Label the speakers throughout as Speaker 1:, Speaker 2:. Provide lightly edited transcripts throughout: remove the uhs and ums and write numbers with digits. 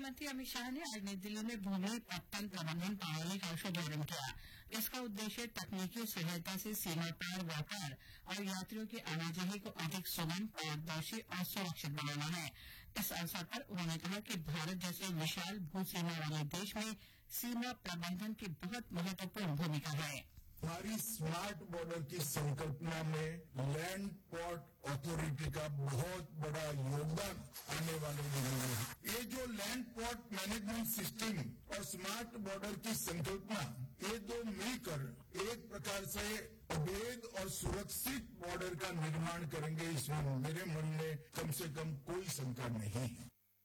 Speaker 1: गृहमंत्री अमित शाह ने आज नई दिल्ली में भूमि पत्तन प्रबंधन प्रणाली का शुभारंभ किया। इसका उद्देश्य तकनीकी सहायता से सीमा पार व्यापार और यात्रियों की आवाजाही को अधिक सुगम, पारदर्शी और सुरक्षित बनाना है। इस अवसर पर उन्होंने कहा कि भारत जैसे विशाल भू सीमा वाले देश में सीमा प्रबंधन की बहुत महत्वपूर्ण भूमिका है।
Speaker 2: हमारी स्मार्ट बॉर्डर की संकल्पना में लैंड पोर्ट अथॉरिटी का बहुत बड़ा योगदान आने वाले दिनों में। ये जो लैंड पोर्ट मैनेजमेंट सिस्टम और स्मार्ट बॉर्डर की संकल्पना, ये दो मिलकर एक प्रकार से अवैध और सुरक्षित बॉर्डर का निर्माण करेंगे, इसमें मेरे मन में कम से कम कोई शंका नहीं है।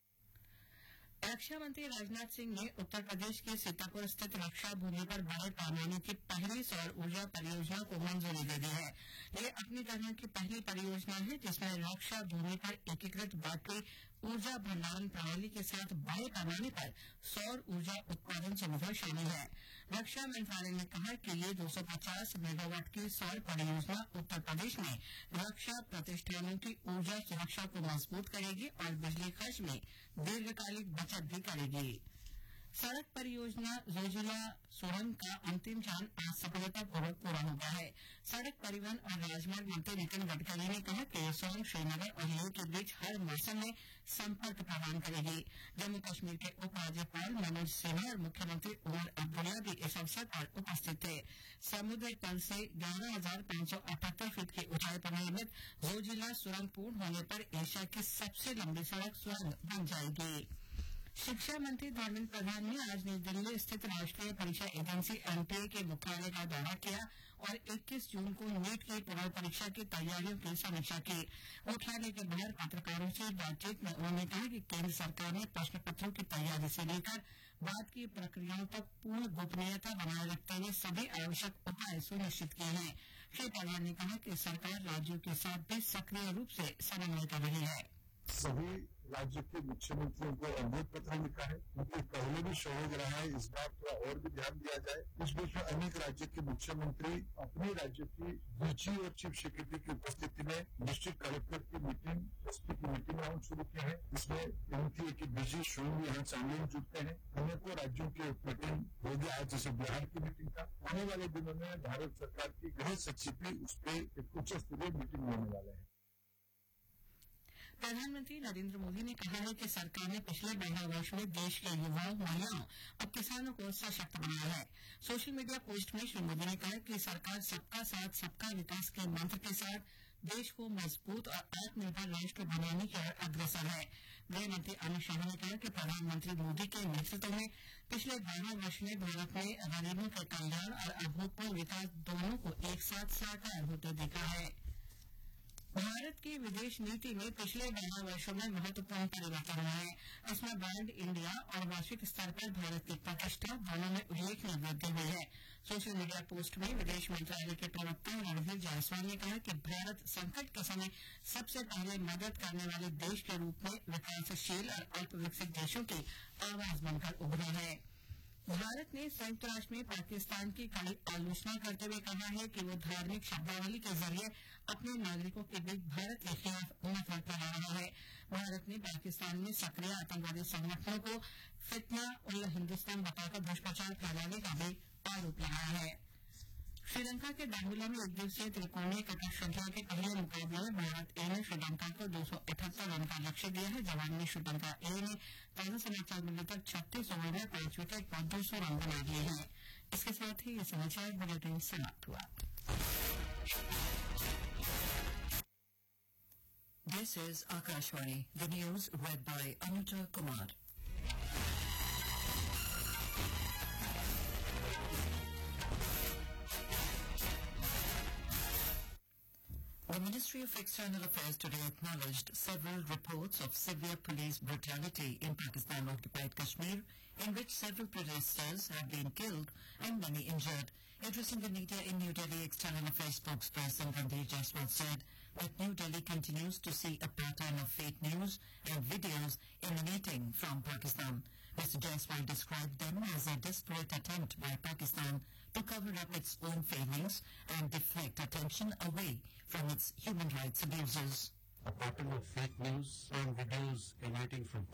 Speaker 1: रक्षा मंत्री राजनाथ सिंह ने उत्तर प्रदेश के सीतापुर स्थित रक्षा भूमि पर बड़े पैमाने की पहली सौर ऊर्जा परियोजना को मंजूरी दे दी है। ये अपनी तरह की पहली परियोजना है जिसमें रक्षा भूमि पर एकीकृत बैटरी ऊर्जा भंडारण प्रणाली के साथ बड़े पैमाने पर सौर ऊर्जा उत्पादन सुविधा शामिल है। रक्षा मंत्रालय ने कहा कि ये 250 मेगावाट की सौर परियोजना उत्तर प्रदेश में रक्षा प्रतिष्ठानों की ऊर्जा सुरक्षा को मजबूत करेगी और बिजली खर्च में दीर्घकालिक बचत भी करेगी। सड़क परियोजना जोजिला सुरंग का अंतिम चरण आज सफलतापूर्वक पूरा हो गया है। सड़क परिवहन और राजमार्ग मंत्री नितिन गडकरी ने कहा कि सुरंग श्रीनगर और लेह के बीच हर मौसम में संपर्क प्रदान करेगी। जम्मू कश्मीर के उप राज्यपाल मनोज सिन्हा और मुख्यमंत्री उमर अब्दुल्ला भी इस अवसर पर उपस्थित थे। समुद्र तल से 11,578 फीट की ऊंचाई पर निर्मित जोजिला सुरंग पूर्ण होने पर एशिया की सबसे लंबी सड़क सुरंग बन जाएगी। शिक्षा मंत्री धर्मेंद्र प्रधान ने आज नई दिल्ली स्थित राष्ट्रीय परीक्षा एजेंसी एनटीए के मुख्यालय का दौरा किया और 21 जून को नीट की पुनः परीक्षा की तैयारियों की समीक्षा की। मुख्यालय के बाहर पत्रकारों से बातचीत में उन्होंने कहा कि केंद्र सरकार ने प्रश्न पत्रों की तैयारी से लेकर बाद की प्रक्रियाओं तक पूर्ण गोपनीयता बनाए रखते हुए सभी आवश्यक उपाय सुनिश्चित किए हैं। श्री प्रधान ने कहा कि सरकार राज्यों के साथ भी सक्रिय रूप से समन्वय कर रही है।
Speaker 3: सभी राज्य के मुख्यमंत्रियों को अनुरोध पत्र लिखा है, उनके पहले भी सहयोग रहा है, इस बार थोड़ा और भी ध्यान दिया जाए। इस बीच में अनेक राज्य के मुख्यमंत्री अपने राज्य की डीजी और चीफ सेक्रेटरी की उपस्थिति में डिस्ट्रिक्ट कलेक्टर की मीटिंग, एसपी की मीटिंग राउंड शुरू किए हैं। इसमें एनटीए के डीजी स्वयं यहाँ शामिल जुटते हैं। अनेकों राज्यों की मीटिंग हो गया है, जैसे बिहार की मीटिंग था। आने वाले दिनों में भारत सरकार की गृह सचिव भी उस पर एक उच्च स्तरीय मीटिंग होने वाले हैं।
Speaker 1: प्रधानमंत्री नरेंद्र मोदी ने कहा है कि सरकार ने पिछले 12 वर्षों में देश के युवाओं, महिलाओं और किसानों को सशक्त बनाया है। सोशल मीडिया पोस्ट में श्री मोदी ने कहा कि सरकार सबका साथ सबका विकास के मंत्र के साथ देश को मजबूत और आत्मनिर्भर राष्ट्र बनाने की ओर अग्रसर है। गृह मंत्री अमित शाह ने कहा कि प्रधानमंत्री मोदी के नेतृत्व में पिछले 12 वर्ष में भारत ने गरीबों के कल्याण और अभूतपूर्व विकास दोनों को एक साथ साकार होते देखा है। भारत की विदेश नीति में पिछले 12 वर्षों में महत्वपूर्ण परिवर्तन हुआ है। इसमें ब्रांड इंडिया और वैश्विक स्तर पर भारत की प्रतिष्ठा दोनों में उल्लेखनीय वृद्धि हुई है। सोशल मीडिया पोस्ट में विदेश मंत्रालय के प्रवक्ता रणधीर जायसवाल ने कहा कि भारत संकट के समय सबसे पहले मदद करने वाले देश के रूप में विकासशील और अल्प विकसित देशों की आवाज बनकर उभरा है। भारत ने संयुक्त राष्ट्र में पाकिस्तान की कड़ी आलोचना करते हुए कहा है कि वो धार्मिक शब्दावली के जरिए अपने नागरिकों के बीच भारत के खिलाफ नफरत फैला रहा है। भारत ने पाकिस्तान में सक्रिय आतंकवादी संगठनों को फितना उल हिंदुस्तान बताकर दुष्प्रचार फैलाने का भी आरोप लगाया है। श्रीलंका के दांगुला में एक दिवसीय त्रिकोणीय क्रिकेट श्रृंखला के पहले मुकाबले में भारत ए ने श्रीलंका को 278 रन का लक्ष्य दिया है। जवान श्रीलंका ए ने 13 से 4 मिनट तक 36 ओवर में 5 विकेट पर 200 रन बना दिए हैं। इसके साथ ही ये समाचार बुलेटिन समाप्त हुआ।
Speaker 4: This is Akashvani, the news read by Anuja Kumar. The Ministry of External Affairs today acknowledged several reports of severe police brutality in Pakistan-occupied Kashmir, in which several protesters have been killed and many injured. Addressing the media in New Delhi, External Affairs spokesperson Ranveer Jaiswal said that New Delhi continues to see a pattern of fake news and videos emanating from Pakistan. Mr. Jaiswal described them as a desperate attempt by Pakistan to cover up its own failings and deflect attention away from its human rights abuses.
Speaker 3: A pattern of fake news and videos emanating from